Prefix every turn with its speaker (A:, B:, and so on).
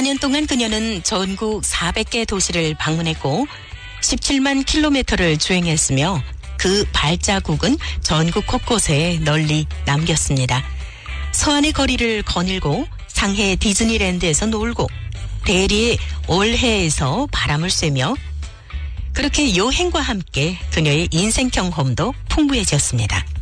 A: 4년 동안 그녀는 전국 400개 도시를 방문했고 17만 킬로미터를 주행했으며 그 발자국은 전국 곳곳에 널리 남겼습니다. 서안의 거리를 거닐고 상해 디즈니랜드에서 놀고 대리 올해에서 바람을 쐬며 그렇게 여행과 함께 그녀의 인생 경험도 풍부해졌습니다.